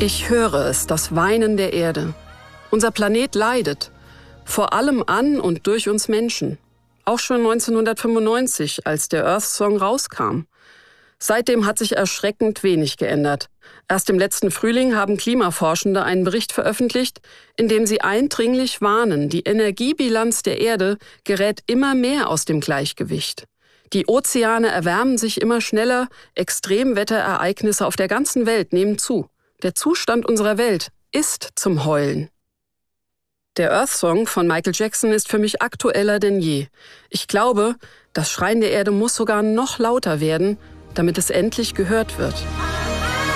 Ich höre es, das Weinen der Erde. Unser Planet leidet, vor allem an und durch uns Menschen. Auch schon 1995, als der Earth Song rauskam. Seitdem hat sich erschreckend wenig geändert. Erst im letzten Frühling haben Klimaforschende einen Bericht veröffentlicht, in dem sie eindringlich warnen, die Energiebilanz der Erde gerät immer mehr aus dem Gleichgewicht. Die Ozeane erwärmen sich immer schneller, Extremwetterereignisse auf der ganzen Welt nehmen zu. Der Zustand unserer Welt ist zum Heulen. Der Earth Song von Michael Jackson ist für mich aktueller denn je. Ich glaube, das Schreien der Erde muss sogar noch lauter werden, damit es endlich gehört wird.